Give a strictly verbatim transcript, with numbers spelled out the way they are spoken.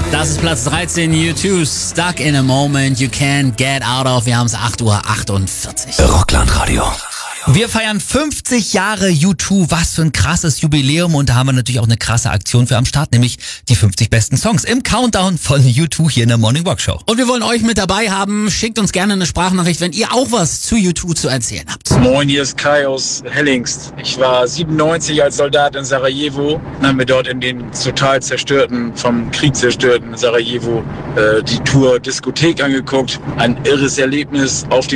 Das ist Platz dreizehn, U zwei, Stuck in a Moment You Can't Get Out Of. Wir haben es acht Uhr achtundvierzig. Rockland-Radio. Wir feiern fünfzig Jahre U zwei, was für ein krasses Jubiläum, und da haben wir natürlich auch eine krasse Aktion für am Start, nämlich die fünfzig besten Songs im Countdown von U zwei hier in der Morning Rock Show. Und wir wollen euch mit dabei haben. Schickt uns gerne eine Sprachnachricht, wenn ihr auch was zu U zwei zu erzählen habt. Moin, hier ist Kai aus Hellingst. Ich war siebenundneunzig als Soldat in Sarajevo und haben mir dort in den total zerstörten, vom Krieg zerstörten Sarajevo äh, die Tour Diskothek angeguckt. Ein irres Erlebnis auf den